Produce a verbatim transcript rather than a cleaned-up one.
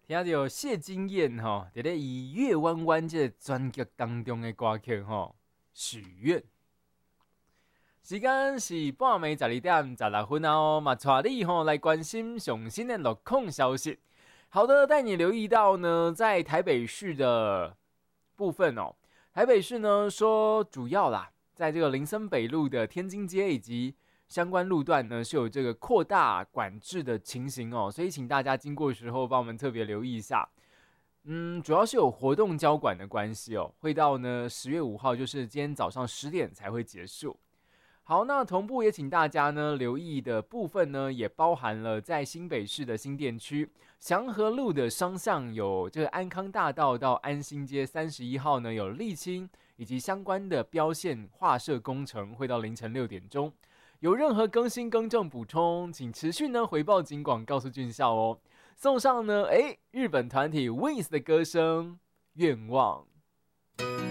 听到谢金燕吼，伫咧以月弯弯这个专辑当中的歌曲吼，许愿。时间是半暝十二点十六分哦，嘛，带你吼来关心上新的路况消息。好的，带你留意到呢，在台北市的部分哦，台北市呢说主要啦，在这个林森北路的天津街以及相关路段呢是有这个扩大管制的情形哦，所以请大家经过的时候帮我们特别留意一下。嗯，主要是有活动交管的关系哦，会到呢十月五号，就是今天早上十点才会结束。好，那同步也请大家呢留意的部分呢，也包含了在新北市的新店区祥和路的双向有这个安康大道到安心街三十一号呢有沥青以及相关的标线画设工程，会到凌晨六点钟。有任何更新更正补充，请持续呢回报警广告诉俊孝哦。送上呢，哎，日本团体 Wings 的歌声《愿望》。